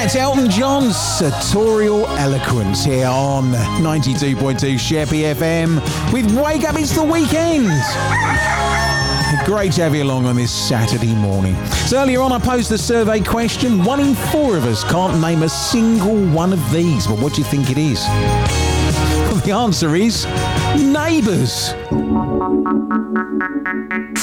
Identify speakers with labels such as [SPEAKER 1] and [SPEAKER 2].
[SPEAKER 1] That's Elton John's sartorial eloquence here on 92.2 Sheppy FM with Wake Up, It's the Weekend. Great to have you along on this Saturday morning. So earlier on I posed the survey question. 1 in 4 of us can't name a single one of these. But what do you think it is? Well, the answer is Neighbours.